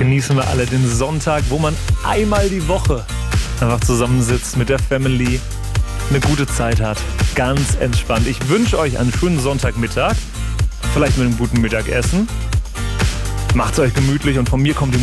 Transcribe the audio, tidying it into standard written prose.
genießen wir alle den Sonntag, wo man einmal die Woche einfach zusammensitzt mit der Family, eine gute Zeit hat, ganz entspannt. Ich wünsche euch einen schönen Sonntagmittag, vielleicht mit einem guten Mittagessen. Macht's euch gemütlich und von mir kommt die